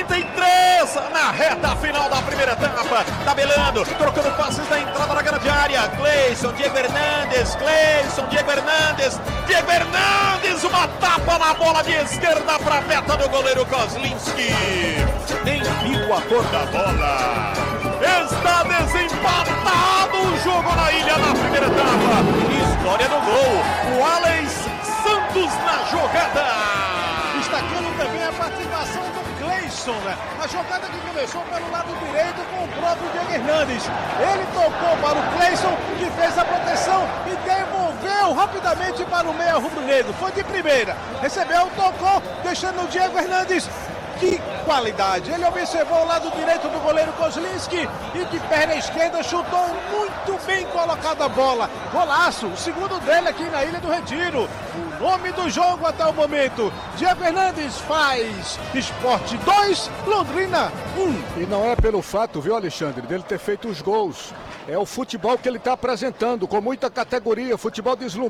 33, na reta final da primeira etapa, tabelando, trocando passes na entrada da grande área, Cleison, Diego Hernandes, uma tapa na bola de esquerda para a meta do goleiro Kozlinski, nem viu a cor da bola, está desempatado o jogo na ilha na primeira etapa, história do gol, o Alex Santos na jogada. Destacando também a participação do Cleison, né? A jogada que começou pelo lado direito com o próprio Diego Hernandes. Ele tocou para o Cleison, que fez a proteção e devolveu rapidamente para o meia rubro-negro. Foi de primeira, recebeu, tocou, deixando o Diego Hernandes. Que qualidade! Ele observou o lado direito do goleiro Kozlinski e de perna esquerda chutou muito bem colocada a bola. Golaço, o segundo dele aqui na Ilha do Retiro. O nome do jogo até o momento: Diego Hernandes faz Sport 2, Londrina 1. E não é pelo fato, viu, Alexandre, dele ter feito os gols. É o futebol que ele está apresentando, com muita categoria, futebol deslumbrante.